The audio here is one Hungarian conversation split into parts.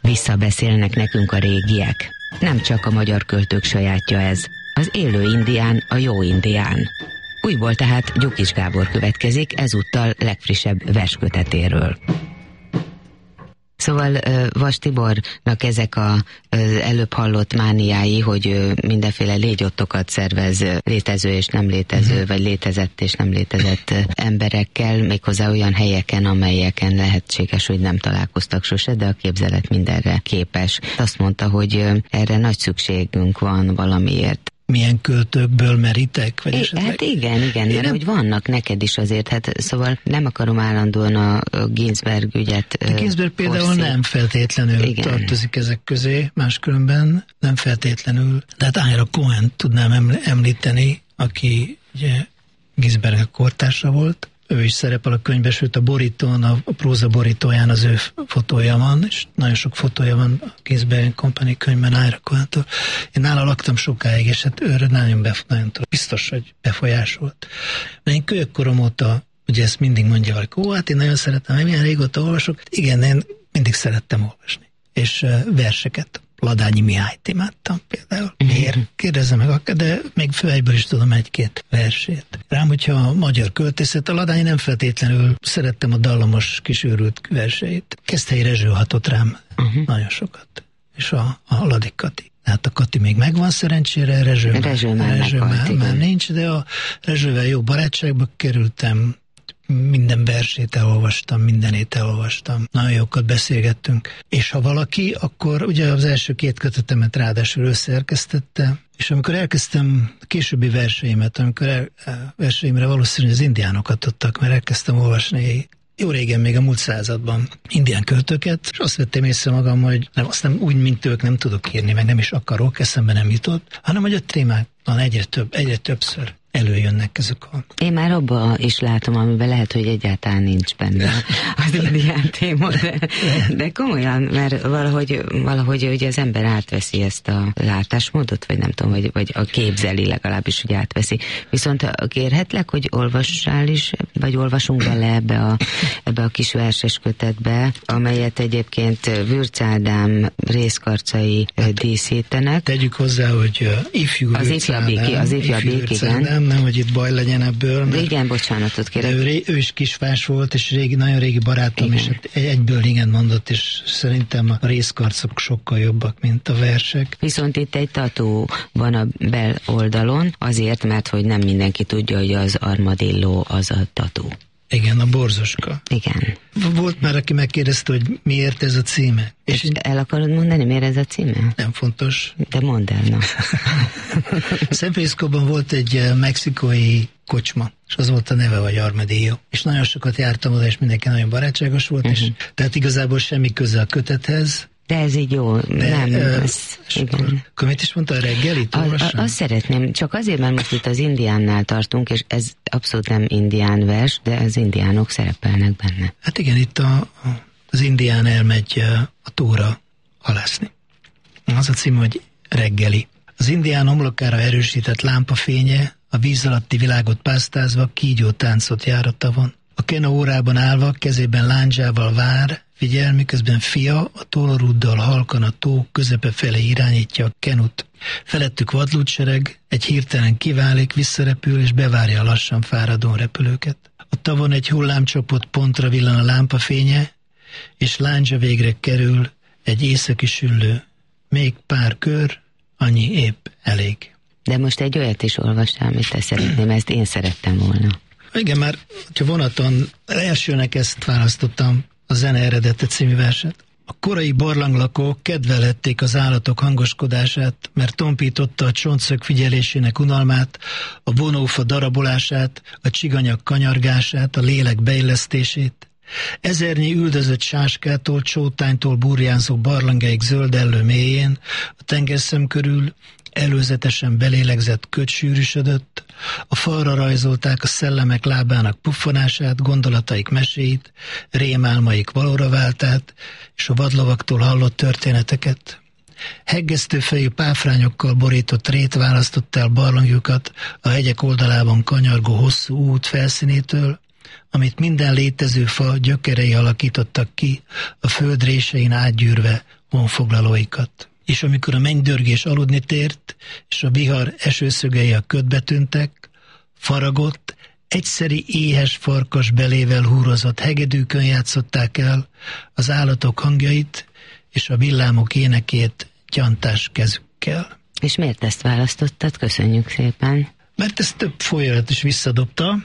Visszabeszélnek nekünk a régiek. Nem csak a magyar költők sajátja ez. Az élő indián a jó indián. Újból tehát Gyukis Gábor következik, ezúttal legfrissebb verskötetéről. Szóval Vas Tibornak ezek az előbb hallott mániái, hogy mindenféle légyottokat szervez létező és nem létező, vagy létezett és nem létezett emberekkel, méghozzá olyan helyeken, amelyeken lehetséges, hogy nem találkoztak sose, de a képzelet mindenre képes. Azt mondta, hogy erre nagy szükségünk van valamiért. Milyen költőkből meritek? Vagy esetleg... Hát igen, mert hogy vannak neked is azért, hát szóval nem akarom állandóan a Ginsberg ügyet Ginsberg például nem feltétlenül tartozik ezek közé, máskülönben nem feltétlenül, de hát Ira Cohen tudnám említeni, aki ugye Ginsberg kortársa volt, ő is szerepel a könyvben, sőt a borítón, a próza borítóján az ő fotója van, és nagyon sok fotója van a Ginsberg Company könyvben Ira Cohentől. Én nála laktam sokáig, és hát őre nagyon biztos, hogy befolyásolt. Mert én kölyökkorom óta, ugye ezt mindig mondja valaki, hát én nagyon szeretem, milyen régóta olvasok. Igen, én mindig szerettem olvasni. És verseket. Ladányi Mihályt imádtam például. Miért? Kérdezze meg, de még főegyből is tudom egy-két versét. Rám, hogyha a magyar költészet, a Ladányi nem feltétlenül szerettem a dallamos kisőrült verseit. Keszthelyi Rezső hatott rám nagyon sokat. És a Ladik Kati. Hát a Kati még megvan szerencsére, Rezső már nincs, de a Rezsővel jó barátságba kerültem. Minden versét elolvastam, mindenét elolvastam. Nagyon jókat beszélgettünk. És ha valaki, akkor ugye az első 2 kötetemet ráadásul összeerkesztette, és amikor elkezdtem a későbbi verseimet, amikor verseimre valószínűleg az indiánokat adtak, mert elkezdtem olvasni jó régen, még a múlt században indián költőket, és azt vettem észre magam, hogy azt nem úgy, mint ők nem tudok írni, meg nem is akarok, eszembe nem jutott, hanem hogy a témákban egyre többször előjönnek ezek a... Én már abba is látom, amiben lehet, hogy egyáltalán nincs benne az indián téma, de komolyan, mert valahogy ugye az ember átveszi ezt a látásmódot, vagy nem tudom, vagy a képzeli legalábbis, hogy átveszi. Viszont kérhetlek, hogy olvassál is, vagy olvasunk bele ebbe a kis verses kötetbe, amelyet egyébként Würz Ádám részkarcai díszítenek. Tegyük hozzá, hogy az ifjabbik, igen. Nem, hogy itt baj legyen ebből. De igen, bocsánatot kérek. Ő is kisfás volt, és nagyon régi barátom, igen. És egyből igen mondott, és szerintem a részkarcok sokkal jobbak, mint a versek. Viszont itt egy tatú van a bel oldalon, azért, mert hogy nem mindenki tudja, hogy az armadilló az a tatú. Igen, a borzoska. Igen. Volt már, aki megkérdezte, hogy miért ez a címe. És el akarod mondani, miért ez a címe? Nem fontos. De mondd el, na. San Franciscóban volt egy mexikói kocsma, és az volt a neve, vagy Armadillo. És nagyon sokat jártam oda, és mindenki nagyon barátságos volt, és tehát igazából semmi köze a kötethez. De ez így jó, nem. Akkor mit is mondta, a reggelit olvassam? Azt szeretném, csak azért, mert most itt az indiánnál tartunk, és ez abszolút nem indián vers, de az indiánok szerepelnek benne. Hát igen, itt az indián elmegy a tóra halászni. Az a cím, hogy Reggeli. Az indián homlokára erősített lámpafénye a víz alatti világot pásztázva kígyó táncot jár a tavon. A kena órában állva, kezében lándzsával vár, figyel, miközben fia a tolorúddal halkan a tó közepe felé irányítja a kenut. Felettük vadlúdsereg, egy hirtelen kiválik, visszarepül és bevárja a lassan fáradó repülőket. A tavon egy hullámcsapott pontra villan a lámpafénye, és lándzsa végre kerül egy északi süllő. Még pár kör, annyi épp elég. De most egy olyat is olvassál, amit te szeretném, ezt én szerettem volna. Igen, már, hogyha vonaton elsőnek ezt választottam, a Zene eredete című verset. A korai barlanglakók kedvelhették az állatok hangoskodását, mert tompította a csontszög figyelésének unalmát, a vonófa darabolását, a csiganyak kanyargását, a lélek beillesztését. Ezernyi üldözött sáskától, csótánytól burjánzó barlangeik zöldellő mélyén, a tengerszem körül előzetesen belélegzett köd sűrűsödött, a falra rajzolták a szellemek lábának puffanását, gondolataik meséit, rémálmaik valóra váltát, és a vadlovaktól hallott történeteket. Heggesztőfejű páfrányokkal borított rét választott el barlangjukat a hegyek oldalában kanyargó hosszú út felszínétől, amit minden létező fa gyökerei alakítottak ki, a föld résein átgyűrve honfoglalóikat. És amikor a mennydörgés aludni tért, és a vihar esőszögei a ködbe tűntek, faragott, egyszeri éhes farkas belével húrozott hegedűkön játszották el az állatok hangjait, és a villámok énekét gyantás kezükkel. És miért ezt választottad? Köszönjük szépen. Mert ezt több folyamat is visszadobta.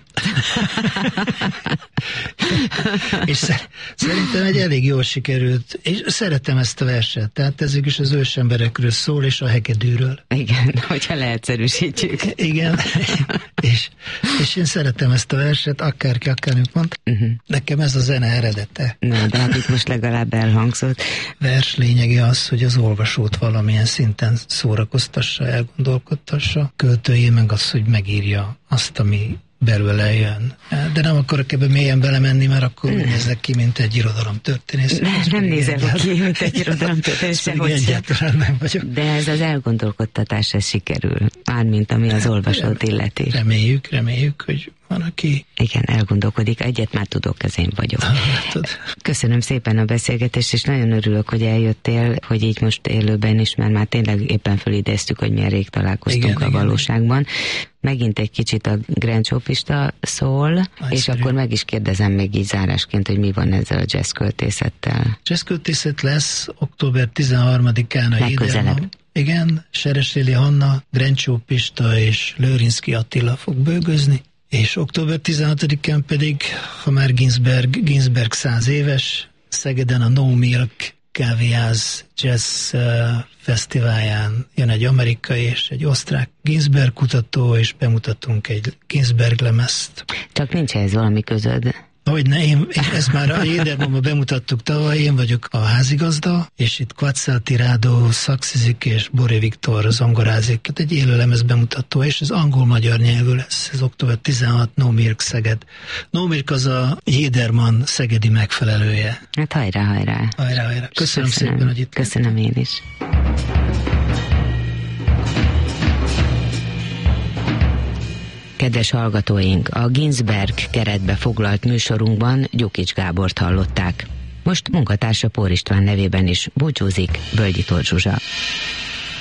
És szerintem egy elég jól sikerült, és szeretem ezt a verset, tehát ez is az ősemberekről szól, és a hegedűről. Igen, hogyha leegyszerűsítjük. Igen, és én szeretem ezt a verset, akárki mondta. Nekem ez a zene eredete. Na, de hát itt most legalább elhangzott. Vers lényege az, hogy az olvasót valamilyen szinten szórakoztassa, elgondolkodtassa, költője meg az, hogy megírja azt, ami belőle jön. De nem akarok ebbe mélyen belemenni, mert akkor nézek ki, mint egy irodalomtörténész. Nem nézel ki, mint egy irodalomtörténész, sehogy egyáltalán nem vagyok. De ez az elgondolkodtatás, ez sikerül. Mármint ami az olvasót illeti. Reméljük, hogy van, aki... Igen, elgondolkodik. Egyet már tudok, ez én vagyok. Köszönöm szépen a beszélgetést, és nagyon örülök, hogy eljöttél, hogy így most élőben is, mert már tényleg éppen fölidéztük, hogy milyen rég találkoztunk a valóságban. Megint egy kicsit a grencsópista szól, és akkor meg is kérdezem még így zárásként, hogy mi van ezzel a jazzköltészettel. Jazzköltészet lesz október 13-án a Jéderman. Igen, Seresléli Hanna, Grencsó Pista és Lőrinszky Attila fog bőgözni, és október 16-án pedig, ha már Ginsberg 100 éves, Szegeden a No Milk kávéház jazz fesztiválján jön egy amerikai és egy osztrák Ginsberg kutató, és bemutatunk egy Ginsberg lemezt. Csak nincs ez valami közöd? Hogyne, én ezt már a Jédermanban bemutattuk tavaly, én vagyok a házigazda, és itt Quetzalti Rádó szaxizik, és Boré Viktor zongorázik, egy élő lemez bemutató, és ez angol-magyar nyelvű lesz, ez október 16, No Milk Szeged. No Milk az a Jéderman szegedi megfelelője. Hát hajrá! Köszönöm szépen, hogy itt Köszönöm én is. Kedves hallgatóink, a Ginsberg keretbe foglalt műsorunkban Gyukics Gábort hallották. Most munkatársa Pór István nevében is búcsúzik Völgyi Tóth Zsuzsa.